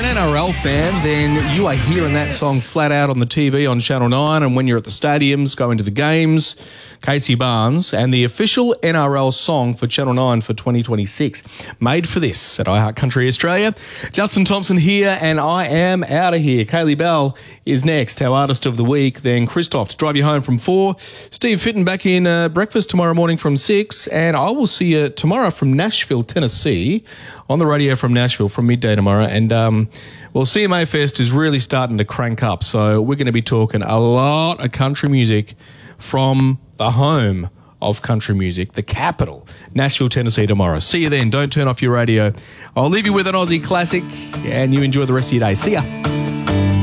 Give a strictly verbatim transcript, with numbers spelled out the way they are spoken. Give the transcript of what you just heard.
N R L fan, then you are hearing that song flat out on the T V on Channel nine, and when you're at the stadiums, going to the games, Casey Barnes, and the official N R L song for Channel nine for twenty twenty-six. Made for this at iHeart Country Australia. Justin Thompson here, and I am out of here. Kaylee Bell is next, our Artist of the Week. Then Christoph to drive you home from four. Steve Fitton back in uh, breakfast tomorrow morning from six. And I will see you tomorrow from Nashville, Tennessee, on the radio from Nashville from midday tomorrow. And, um, well, C M A Fest is really starting to crank up. So we're going to be talking a lot of country music from the home of country music, the capital, Nashville, Tennessee tomorrow. See you then. Don't turn off your radio. I'll leave you with an Aussie classic, and you enjoy the rest of your day. See ya.